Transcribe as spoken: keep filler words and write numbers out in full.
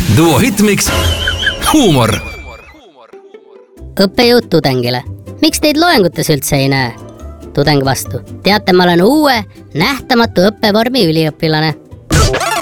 Duo Hitmix huumor. Õppejõud tudengile. Miks teid loengutes üldse ei näe? Tudeng vastu. Teate, ma olen uue, nähtamatu õppevormi üliõpilane.